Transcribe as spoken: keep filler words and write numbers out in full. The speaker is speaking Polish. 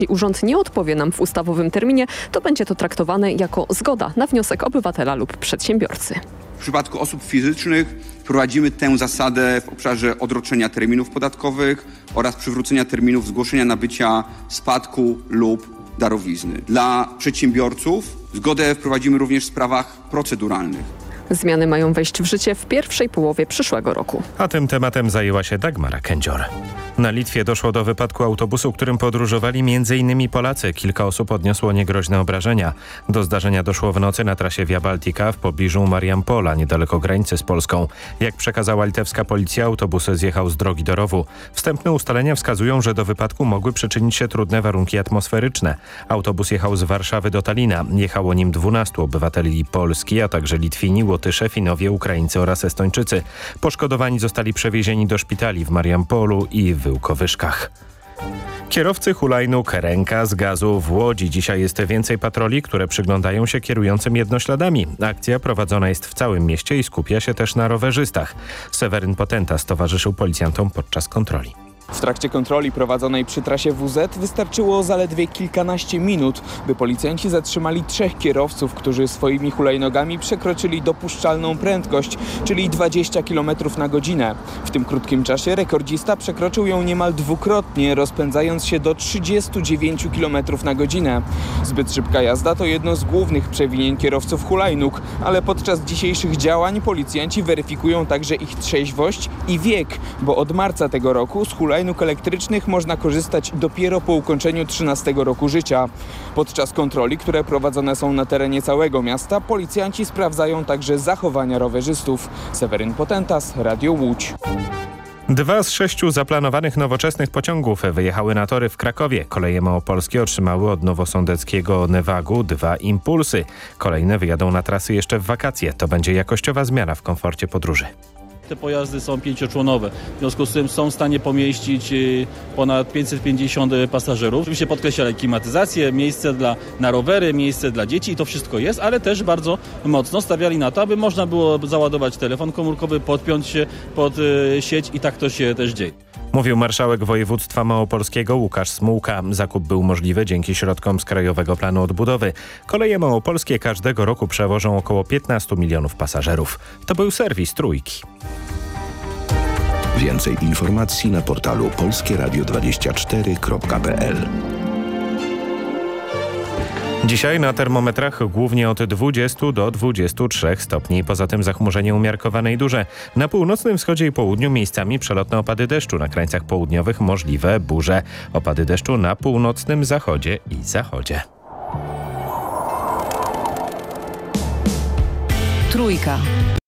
Jeśli urząd nie odpowie nam w ustawowym terminie, to będzie to traktowane jako zgoda na wniosek obywatela lub przedsiębiorcy. W przypadku osób fizycznych wprowadzimy tę zasadę w obszarze odroczenia terminów podatkowych oraz przywrócenia terminów zgłoszenia nabycia spadku lub darowizny. Dla przedsiębiorców zgodę wprowadzimy również w sprawach proceduralnych. Zmiany mają wejść w życie w pierwszej połowie przyszłego roku. A tym tematem zajęła się Dagmara Kędzior. Na Litwie doszło do wypadku autobusu, którym podróżowali między innymi Polacy. Kilka osób odniosło niegroźne obrażenia. Do zdarzenia doszło w nocy na trasie Via Baltica w pobliżu Mariampola, niedaleko granicy z Polską. Jak przekazała litewska policja, autobus zjechał z drogi do rowu. Wstępne ustalenia wskazują, że do wypadku mogły przyczynić się trudne warunki atmosferyczne. Autobus jechał z Warszawy do Talina. Jechało nim dwunastu obywateli Polski, a także Litwini, Łotysze, Finowie, Ukraińcy oraz Estończycy. Poszkodowani zostali przewiezieni do szpitali w Mariampolu i w Wyłkowyszkach. Kierowcy hulajnóg, ręka z gazu w Łodzi. Dzisiaj jest więcej patroli, które przyglądają się kierującym jednośladami. Akcja prowadzona jest w całym mieście i skupia się też na rowerzystach. Seweryn Potentas towarzyszył policjantom podczas kontroli. W trakcie kontroli prowadzonej przy trasie W Z wystarczyło zaledwie kilkanaście minut, by policjanci zatrzymali trzech kierowców, którzy swoimi hulajnogami przekroczyli dopuszczalną prędkość, czyli dwadzieścia kilometrów na godzinę. W tym krótkim czasie rekordzista przekroczył ją niemal dwukrotnie, rozpędzając się do trzydziestu dziewięciu kilometrów na godzinę. Zbyt szybka jazda to jedno z głównych przewinień kierowców hulajnóg, ale podczas dzisiejszych działań policjanci weryfikują także ich trzeźwość i wiek, bo od marca tego roku z hulajnóg elektrycznych można korzystać dopiero po ukończeniu trzynastego roku życia. Podczas kontroli, które prowadzone są na terenie całego miasta, policjanci sprawdzają także zachowania rowerzystów. Seweryn Potentas, Radio Łódź. Dwa z sześciu zaplanowanych nowoczesnych pociągów wyjechały na tory w Krakowie. Koleje małopolskie otrzymały od nowosądeckiego Newagu dwa impulsy. Kolejne wyjadą na trasy jeszcze w wakacje. To będzie jakościowa zmiana w komforcie podróży. Te pojazdy są pięcioczłonowe, w związku z tym są w stanie pomieścić ponad pięćset pięćdziesiąt pasażerów. Oczywiście podkreślę klimatyzację, miejsce dla, na rowery, miejsce dla dzieci i to wszystko jest, ale też bardzo mocno stawiali na to, aby można było załadować telefon komórkowy, podpiąć się pod sieć i tak to się też dzieje. Mówił marszałek województwa małopolskiego Łukasz Smułka. Zakup był możliwy dzięki środkom z Krajowego Planu Odbudowy. Koleje małopolskie każdego roku przewożą około piętnastu milionów pasażerów. To był serwis Trójki. Więcej informacji na portalu polskie radio dwadzieścia cztery kropka p l. Dzisiaj na termometrach głównie od dwudziestu do dwudziestu trzech stopni. Poza tym zachmurzenie umiarkowane i duże. Na północnym wschodzie i południu miejscami przelotne opady deszczu. Na krańcach południowych możliwe burze. Opady deszczu na północnym zachodzie i zachodzie. Trójka.